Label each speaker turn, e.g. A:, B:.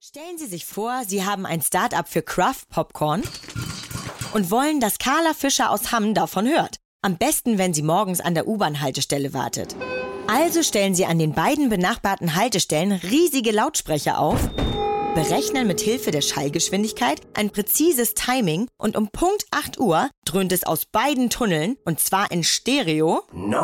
A: Stellen Sie sich vor, Sie haben ein Start-up für Craft Popcorn und wollen, dass Carla Fischer aus Hamm davon hört. Am besten, wenn sie morgens an der U-Bahn-Haltestelle wartet. Also stellen Sie an den beiden benachbarten Haltestellen riesige Lautsprecher auf, berechnen mit Hilfe der Schallgeschwindigkeit ein präzises Timing und um Punkt 8 Uhr dröhnt es aus beiden Tunneln, und zwar in Stereo.